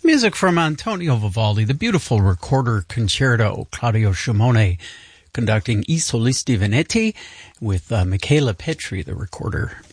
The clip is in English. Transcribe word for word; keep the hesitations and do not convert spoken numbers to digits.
Music from Antonio Vivaldi, the beautiful recorder concerto, Claudio Scimone conducting I Solisti Veneti with uh, Michela Petri, the recorder